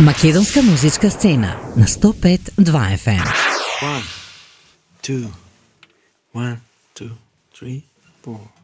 Македонска музичка сцена на 105.2 FM. 1, 2, 1, 2, 3, 4.